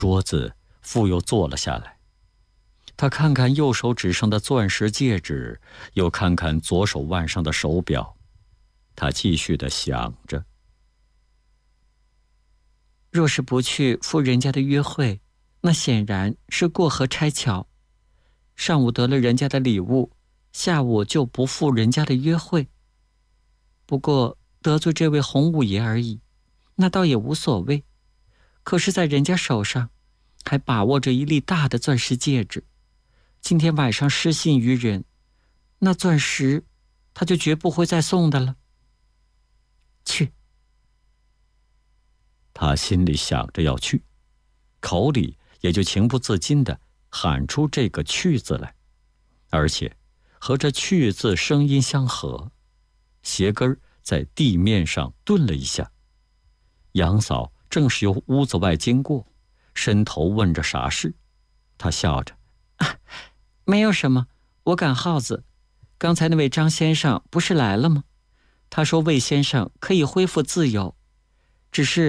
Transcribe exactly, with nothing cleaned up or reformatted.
桌子复又坐了下来。他看看右手指上的钻石戒指，又看看左手腕上的手表，他继续地想着： 若是不去赴人家的约会，那显然是过河拆桥。上午得了人家的礼物，下午就不赴人家的约会。不过得罪这位洪五爷而已，那倒也无所谓。可是在人家手上还把握着一粒大的钻石戒指，今天晚上失信于人，那钻石他就绝不会再送的了。去。 他心里想着要去，口里也就情不自禁地喊出这个去字来，而且和这去字声音相合，鞋跟在地面上顿了一下。杨嫂正是由屋子外经过，伸头问着啥事。他笑着： 啊，没有什么，我赶耗子。刚才那位张先生不是来了吗？他说魏先生可以恢复自由，只是